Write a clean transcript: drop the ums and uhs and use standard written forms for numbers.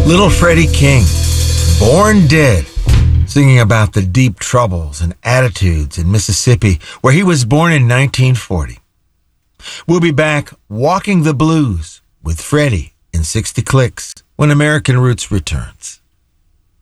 Little Freddie King, Born Dead, singing about the deep troubles and attitudes in Mississippi, where he was born in 1940. We'll be back walking the blues with Freddie in 60 Clicks when American Roots returns.